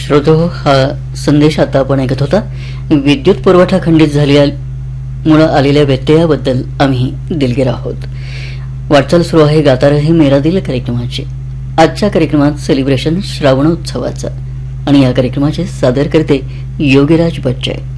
श्रोतो, हा संदेश आता आपण ऐकत होता. विद्युत पुरवठा खंडित झाल्यामुळे आलेल्या व्यत्ययाबद्दल आम्ही दिलगीर आहोत. वाटचाल सुरू आहे गाता रहे मेरा दिल कार्यक्रमाची. आजच्या कार्यक्रमात सेलिब्रेशन श्रावणोत्सवाचं आणि या कार्यक्रमाचे सादर करते योगीराज बच्चे.